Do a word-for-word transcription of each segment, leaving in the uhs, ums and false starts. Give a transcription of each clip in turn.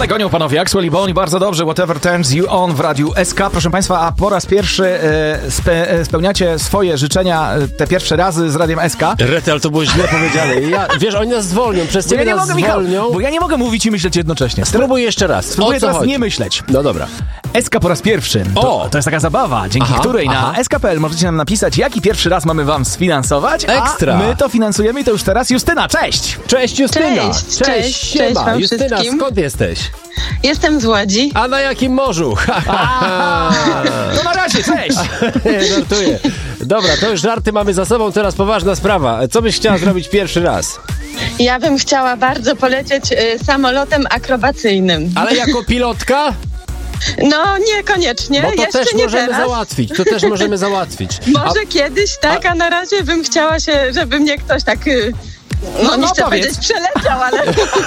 Dalej gonią panowie Axwell i Bone i bardzo dobrze. Whatever turns you on w Radiu S K. Proszę państwa, a po raz pierwszy e, spe, e, spełniacie swoje życzenia e, te pierwsze razy z Radiem S K. Rety, ale to było źle powiedziane. Ja, wiesz, oni nas zwolnią, przez ciebie ja nie nas mogę, zwolnią. Michał, bo ja nie mogę mówić i myśleć jednocześnie. Spróbuj jeszcze raz. Spróbuję o co teraz chodzi? nie myśleć. No dobra. S K po raz pierwszy. To, O! to jest taka zabawa, dzięki Aha, której aha. na S K kropka P L możecie nam napisać, jaki pierwszy raz mamy wam sfinansować. Ekstra. A my to finansujemy i to już teraz. Justyna, cześć! Cześć Justyna. Cześć, cześć, siema. cześć wam Justyna, wszystkim. skąd jesteś? Jestem z Łodzi. A na jakim morzu? No na razie, cześć! Nie, żartuję. Dobra, to już żarty mamy za sobą, teraz poważna sprawa. Co byś chciała zrobić pierwszy raz? Ja bym chciała bardzo polecieć y, samolotem akrobacyjnym. Ale jako pilotka? No niekoniecznie, Bo to jeszcze też nie możemy teraz. załatwić. To też możemy załatwić. Może A- kiedyś, tak, a... na razie bym chciała się, żeby mnie ktoś tak... Y, no, No, nie no, chcę powiedz. powiedzieć przeleciał, ale...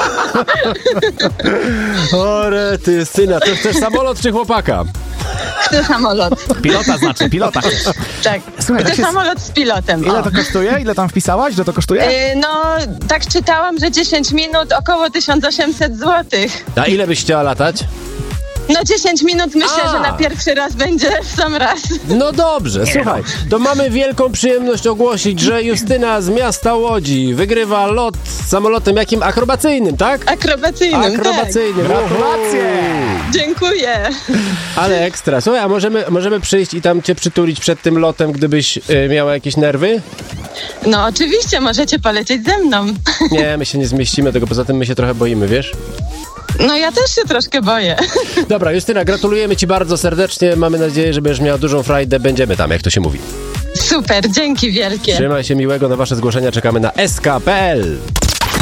O rety, Justyna, to chcesz samolot czy chłopaka? Chcę samolot. Pilota znaczy, pilota. Tak, Słuchaj, chcę tak jest- samolot z pilotem. Ile O. to kosztuje? Ile tam wpisałaś, że to kosztuje? Y, no, tak czytałam, że dziesięć minut około tysiąc osiemset złotych. A ile byś chciała latać? No dziesięć minut myślę, A. że na pierwszy raz będzie w sam raz. No dobrze, słuchaj, to mamy wielką przyjemność ogłosić, że Justyna z miasta Łodzi wygrywa lot samolotem jakim akrobacyjnym, tak? Akrobacyjnym, Akrobacyjnym. Gratulacje! tak. Dziękuję. Ale ekstra. Słuchaj, a możemy, możemy przyjść i tam cię przytulić przed tym lotem, gdybyś y, miała jakieś nerwy? No oczywiście, możecie polecieć ze mną. Nie, my się nie zmieścimy, tego poza tym my się trochę boimy, wiesz? No ja też się troszkę boję. Dobra, Justyna, gratulujemy ci bardzo serdecznie. Mamy nadzieję, że będziesz miała dużą frajdę. Będziemy tam, jak to się mówi. Super, dzięki wielkie. Trzymaj się, miłego. Na wasze zgłoszenia czekamy na S K kropka P L.